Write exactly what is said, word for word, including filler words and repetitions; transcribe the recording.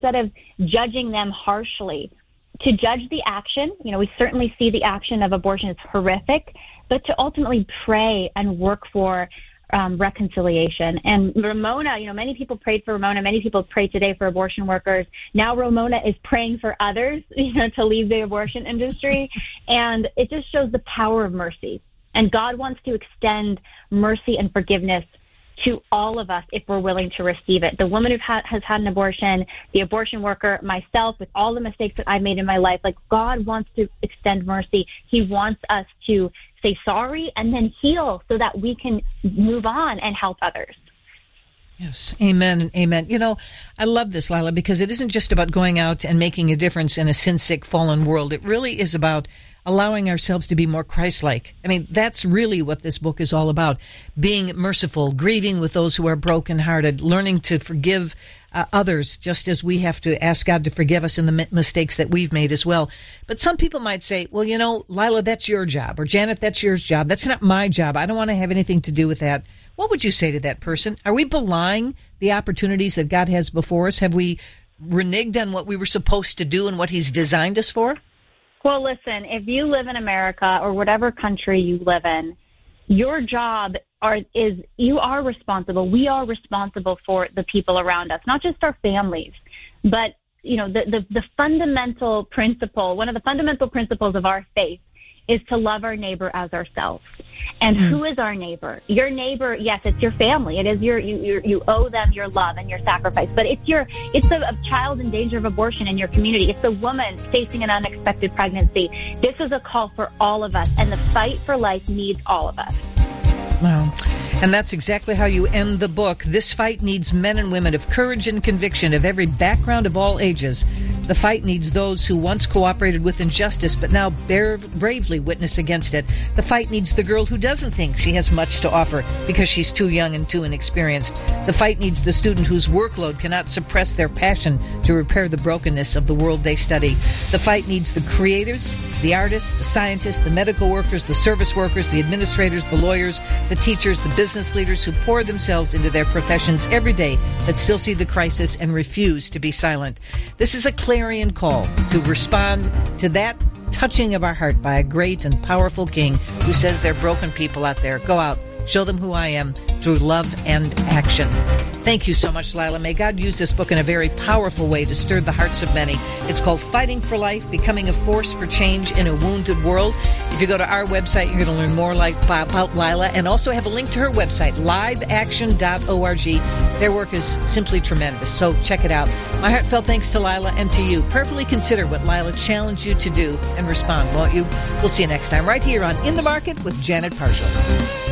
instead of judging them harshly, to judge the action. You know, we certainly see the action of abortion as horrific, but to ultimately pray and work for um, reconciliation. And Ramona, you know, many people prayed for Ramona. Many people pray today for abortion workers. Now Ramona is praying for others, you know, to leave the abortion industry. And it just shows the power of mercy. And God wants to extend mercy and forgiveness to all of us if we're willing to receive it. The woman who ha- has had an abortion, the abortion worker, myself, with all the mistakes that I've made in my life, like God wants to extend mercy. He wants us to say sorry and then heal so that we can move on and help others. Yes, amen and amen. You know, I love this, Lila, because it isn't just about going out and making a difference in a sin-sick, fallen world. It really is about allowing ourselves to be more Christ-like. I mean, that's really what this book is all about. Being merciful, grieving with those who are brokenhearted, learning to forgive uh, others, just as we have to ask God to forgive us in the mi- mistakes that we've made as well. But some people might say, well, you know, Lila, that's your job, or Janet, that's your job. That's not my job. I don't want to have anything to do with that. What would you say to that person? Are we belying the opportunities that God has before us? Have we reneged on what we were supposed to do and what He's designed us for? Well, listen, if you live in America or whatever country you live in, your job are, is you are responsible. We are responsible for the people around us, not just our families, but, you know, the, the, the fundamental principle, one of the fundamental principles of our faith is to love our neighbor as ourselves. And mm. who is our neighbor? Your neighbor, yes, it's your family. It is your, you, you, you owe them your love and your sacrifice. But it's your, it's a, a child in danger of abortion in your community. It's a woman facing an unexpected pregnancy. This is a call for all of us, and the fight for life needs all of us. Wow. And that's exactly how you end the book. This fight needs men and women of courage and conviction, of every background, of all ages. The fight needs those who once cooperated with injustice but now bear, bravely witness against it. The fight needs the girl who doesn't think she has much to offer because she's too young and too inexperienced. The fight needs the student whose workload cannot suppress their passion to repair the brokenness of the world they study. The fight needs the creators, the artists, the scientists, the medical workers, the service workers, the administrators, the lawyers, the teachers, the business leaders who pour themselves into their professions every day that still see the crisis and refuse to be silent. This is a clarion call to respond to that touching of our heart by a great and powerful King who says there are broken people out there. Go out, show them who I am through love and action. Thank you so much, Lila. May God use this book in a very powerful way to stir the hearts of many. It's called Fighting for Life, Becoming a Force for Change in a Wounded World. If you go to our website, you're going to learn more like, about Lila, and also have a link to her website, live action dot org. Their work is simply tremendous, so check it out. My heartfelt thanks to Lila and to you. Prayerfully consider what Lila challenged you to do and respond, won't you? We'll see you next time right here on In the Market with Janet Parshall.